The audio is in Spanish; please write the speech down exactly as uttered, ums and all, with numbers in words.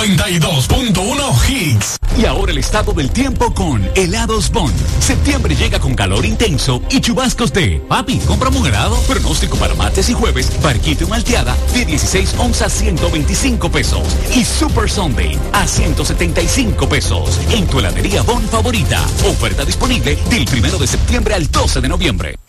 noventa y dos punto uno Hits. Y ahora el estado del tiempo con Helados Bond. Septiembre llega con calor intenso y chubascos de papi, cómprame un helado. Pronóstico para martes y jueves, barquito malteada de dieciséis onzas ciento veinticinco pesos. Y Super Sunday a ciento setenta y cinco pesos. En tu heladería Bond favorita. Oferta disponible del primero de septiembre al doce de noviembre.